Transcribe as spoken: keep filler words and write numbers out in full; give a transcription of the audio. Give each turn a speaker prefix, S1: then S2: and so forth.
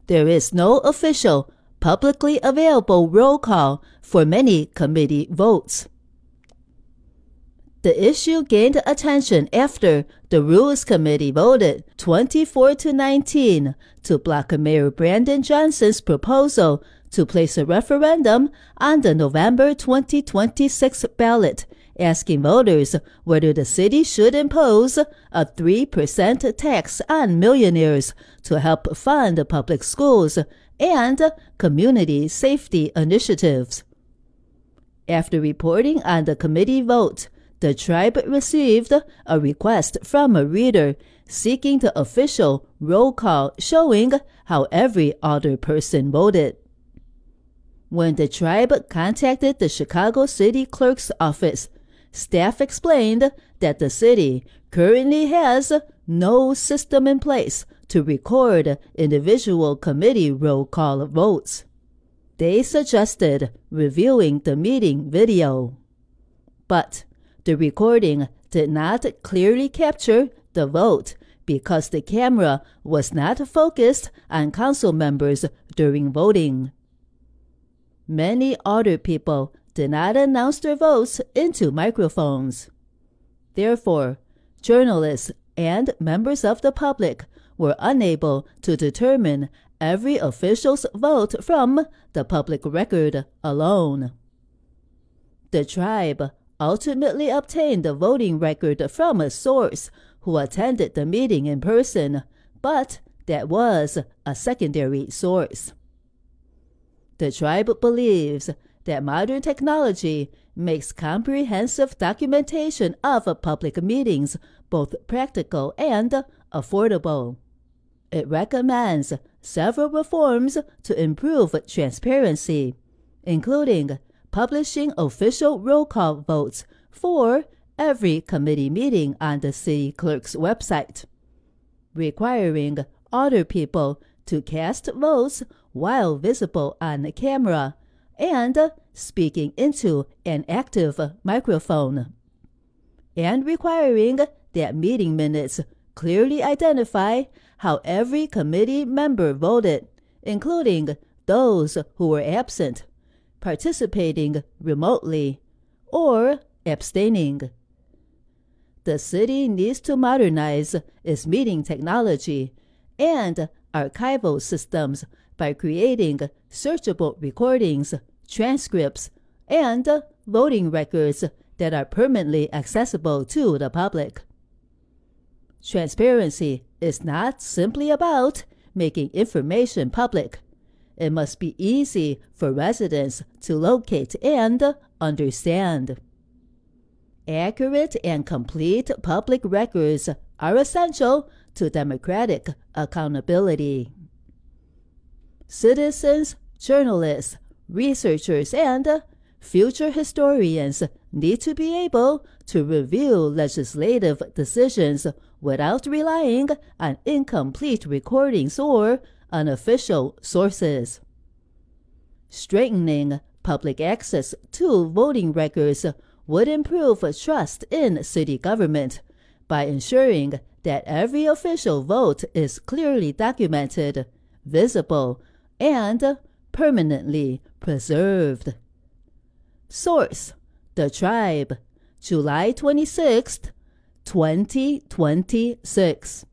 S1: there is no official, publicly available roll call for many committee votes. The issue gained attention after the Rules Committee voted twenty-four to nineteen to block Mayor Brandon Johnson's proposal to place a referendum on the November twenty twenty-six ballot, asking voters whether the city should impose a three percent tax on millionaires to help fund public schools and community safety initiatives. After reporting on the committee vote, the tribe received a request from a reader seeking the official roll call showing how every other person voted. When the tribe contacted the Chicago City Clerk's office, staff explained that the city currently has no system in place to record individual committee roll call votes. They suggested reviewing the meeting video. But the recording did not clearly capture the vote because the camera was not focused on council members during voting. Many other people did not announce their votes into microphones. Therefore, journalists and members of the public were unable to determine every official's vote from the public record alone. The tribe ultimately obtained the voting record from a source who attended the meeting in person, but that was a secondary source. The tribe believes that modern technology makes comprehensive documentation of public meetings both practical and affordable. It recommends several reforms to improve transparency, including publishing official roll call votes for every committee meeting on the city clerk's website, requiring other people to cast votes while visible on camera, and speaking into an active microphone, and requiring that meeting minutes clearly identify how every committee member voted, including those who were absent, participating remotely, or abstaining. The city needs to modernize its meeting technology and archival systems by creating searchable recordings, transcripts, and voting records that are permanently accessible to the public. Transparency is not simply about making information public. It must be easy for residents to locate and understand. Accurate and complete public records are essential to democratic accountability. Citizens, journalists, researchers, and future historians need to be able to review legislative decisions without relying on incomplete recordings or unofficial sources. Strengthening public access to voting records would improve trust in city government by ensuring that every official vote is clearly documented, visible, and permanently preserved. Source: The Tribe, July twenty-sixth, twenty twenty-six.